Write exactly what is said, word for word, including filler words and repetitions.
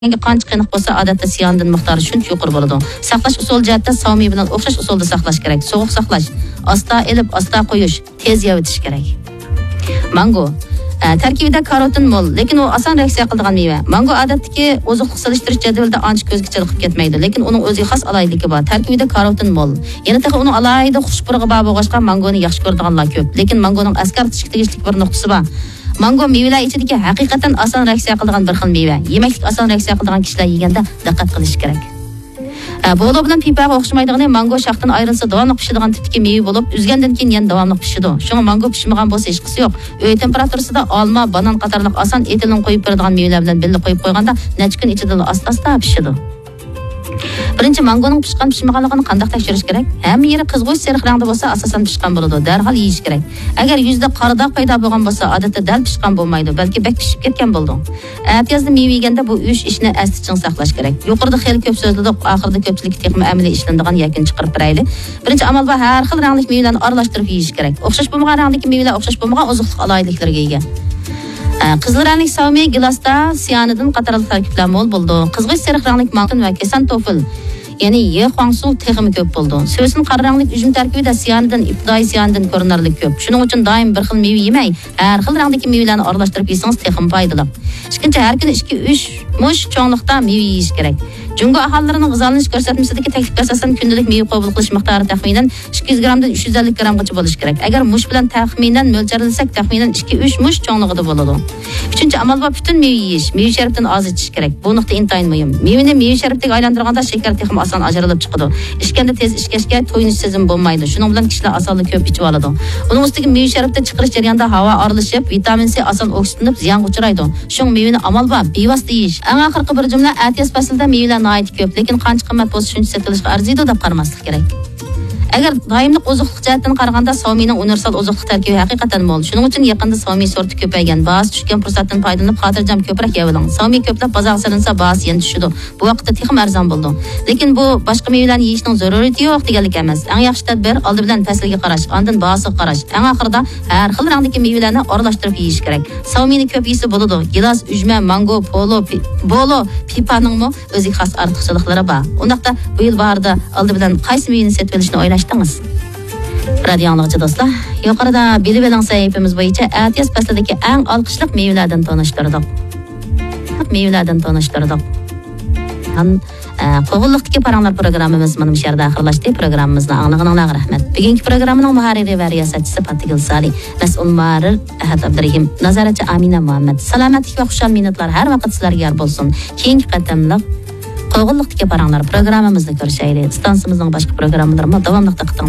qancha qiyinlik bo'lsa, odatda siyandan miqdori shuncha yuqori bo'ladi. Saqlash usuli jihatdan savmiy bilan o'xshash usulda saqlash kerak. Sovuq saqlash, asta elib, asta qo'yish, tez yovitish kerak. Mango tarkibida karotin mo'l, lekin u oson reaksiya qiladigan meva. Mango odatdagi oziqlik solishtirish jadvalida ancha ko'zga chaliqib ketmaydi, lekin uning o'ziga xos alayidligi bor. Tarkibida karotin mo'l. Yana taqa uning alayida xushpurg'i bor bo'lg'achqa mangoni yaxshi ko'radiganlar ko'p, lekin mangoning askartishga tegishli bir nuqtasi bor. Mango mevalar ichidagi haqiqatan oson reaksiya qiladigan bir xil meva. Yemaklik oson reaksiya qiladigan kishilar yeganda diqqat qilish kerak. Bolo bilan pipaga o'xshamaydigan mango shaxtdan ayrilsa davomli pishadigan tipdagi meva bo'lib, uzgandan keyin yana davomli pishadi. Shunga mango pishmagan bo'lsa hech qisi yo'q. Uy temperaturasida olma, banan qatorliq oson etilin qo'yib beradigan mevalar bilan birga qo'yib qo'yganda necha kun ichida asta-asta pishadi. Birinchi mangoning pishgan pishmaganligini qanday tekshirish kerak? Hamma yeri qizg'ish sariq rangda bo'lsa, asosan pishgan bo'ladi. Darhol yeyish kerak. Agar yuzda qora dog' paydo bo'lgan bo'lsa, odatda dal pishgan bo'lmaydi, balki bek pishib ketgan bo'ldi. Atiyazda meva yeganda bu uch ishni aslicha saqlash kerak. Yuqorida xil ko'p so'zladik, oxirida ko'pchilik texnik amaliy ishlanadigan yakun chiqarib beraylik. Birinchi amal va har xil rangli mevalarni aralashtirib yeyish kerak. O'xshash bo'lmagan rangdagi mevalar o'xshash bo'lmagan oziqlik alayidliklarga ega. Qizil rangli savmiy glasda siyanidan qatorli tarkiblar mo'l bo'ldi. Qizg'ish sariq rangli mang'in va kesan tofil, ya'ni ye xuangsu texmi ko'p bo'ldi. So'sin qora rangli uzum tarkibida siyanidan ibtidoi siyanidan ko'rinarli ko'p. Shuning uchun doim bir xil meva yemay, har xil rangdagi mevalarni aralashtirib yesangiz texmi foydali. Ikkinchi, har kuni ikki uch mush cho'nliqda meva yeyish kerak. Jungo aholilarining g'izolanish ko'rsatmasidagi taklifga asosan kundalik meva qabul qilish miqdori taxminan ikki yuz grammdan uch yuz ellik grammgacha bo'lishi kerak. Agar mush bilan taxminan mo'ljallansak, taxminan ikki uch mush cho'nligida bo'ladi. Uchinchi amal va butun meva yeyish, meva sharbidan oz ichish kerak. Bu nuqta intayin muhim. Mevani meva sharbiga aylantirganda shakar texmi oson ajralib chiqadi. Ichganda tez ichgachga to'yinish sezim bo'lmaydi. Shuning bilan kishilar osonlik ko'p ichib oladi. Uning ustiga meva sharbidan chiqarish jarayonida havo aralashib, vitamin C oson oksidlanib ziyonga uchraydi. Shuning mevani amal va bevosita yeyish. Eng oxirgi bir jumla atiyaz faslida mevalar nihoyat ko'p, lekin qancha qimmat bo'lsa shuncha sotilishga arziydi deb qaramaslik kerak. Agar doimlik oziqlik jihatdan qaraganda savmiyning universal oziqlik tarkibi haqiqatan mo'l. Shuning uchun yaqinda savmiy sorti ko'paygan. Ba'zi tushgan fursatdan foydalanib xotirjam ko'proq yeviling. Savmiy ko'plab bozorga solinsa ba'zi yana tushadi. Bu vaqtda texim arzon bo'ldi. Lekin bu boshqa mevalarni yeyishning zaruriyati yo'q deganlik emas. Eng yaxshi tadbir oldi bilan faslga qarash, ondan bahosiga qarash. Eng oxirida har xil rangdagi mevalarni aralashtirib yeyish kerak. Savmiyni ko'p yeysa bo'ladi. Gilos, ujma, mango, polo, bolo, pipaning mo o'ziga xos ortiqchiliklari bor. Undaqda bu yil bahorda oldi bilan qaysi mevani setib olishni o'ylash Radio anlıqçı dostlar, yuqorida bilib eling sahifamiz bo'yicha atiyaz faslidagi eng olqishliq mevalardan tanishtirdik. Mevalardan tanishtirdik. Qo'g'illiqdagi paranglar programmamiz mana shu yerda oxirlashdi. Programmamizni anglag'aninglarga rahmat. Bugungi programmaning muharriri va riyosatchisi Fatigul Sali, mas'ul muharrir Ahad Abdurahim, nazoratchi Amina Muhammad. Salomatlik va xushal minutlar har vaqt sizlarga yor bo'lsin. Keyingi qatamliq Qo'g'illiqdagi paranglar programmamizni ko'rishaylik. Stansiyamizning boshqa programmalari davomli